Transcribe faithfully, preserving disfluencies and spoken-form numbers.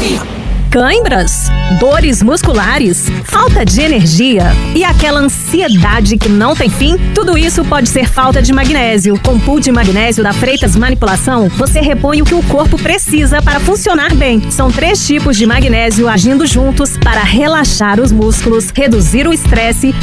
Cãibras, dores musculares, falta de energia e aquela ansiedade que não tem fim? Tudo isso pode ser falta de magnésio. Com o Pool de Magnésio da Freitas Manipulação, você repõe o que o corpo precisa para funcionar bem. São três tipos de magnésio agindo juntos para relaxar os músculos, reduzir o estresse